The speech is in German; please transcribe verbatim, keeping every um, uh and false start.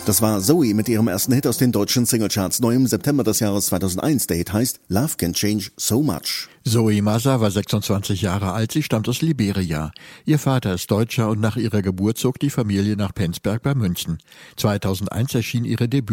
Das war Zoe mit ihrem ersten Hit aus den deutschen Singlecharts, neu im September des Jahres zweitausendeins. Der Hit heißt Love Can Change So Much. Zoe Massa war sechsundzwanzig Jahre alt, sie stammt aus Liberia. Ihr Vater ist Deutscher und nach ihrer Geburt zog die Familie nach Penzberg bei München. zweitausendeins erschien ihre Debüt